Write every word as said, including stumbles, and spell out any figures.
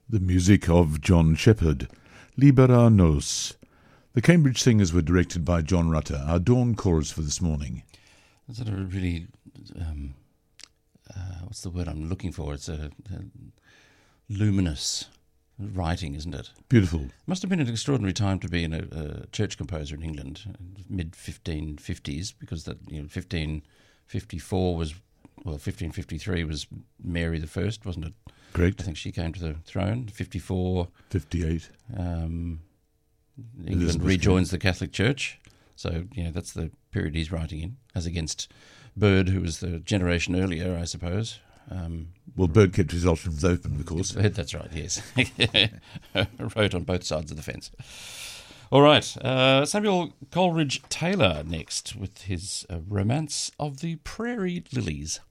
The music of John Shepherd, Libera Nos. The Cambridge Singers were directed by John Rutter. Our dawn chorus for this morning. Is that a really, um, uh, what's the word I'm looking for? It's a, a luminous writing, isn't it? Beautiful. It must have been an extraordinary time to be in a, a church composer in England, mid fifteen fifties, because that you know fifteen fifty-four was, well, fifteen fifty-three was Mary the First, wasn't it? Correct. I think she came to the throne. fifty-four fifty-eight. Um, England Elizabeth rejoins the Catholic Church. So, you know, that's the period he's writing in, as against Byrd, who was the generation earlier, I suppose. Um, well, Byrd kept his options open, of course. That's right, yes. Wrote on both sides of the fence. All right, uh, Samuel Coleridge Taylor next with his uh, Romance of the Prairie Lilies.